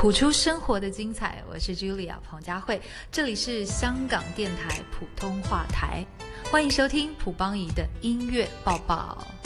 谱出生活的精彩，我是 Julia 彭佳慧，这里是香港电台普通话台，欢迎收听蒲邦仪的音乐报报。